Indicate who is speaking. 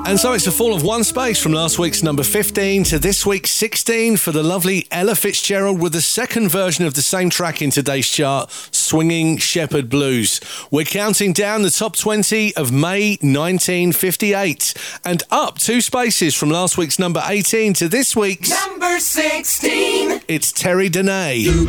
Speaker 1: And so it's a fall of one space from last week's number 15 to this week's 16 for the lovely Ella Fitzgerald with the second version of the same track in today's chart, Swinging Shepherd Blues. We're counting down the top 20 of May 1958 and up two spaces from last week's number 18 to this week's
Speaker 2: number 16.
Speaker 1: It's Terry Dene.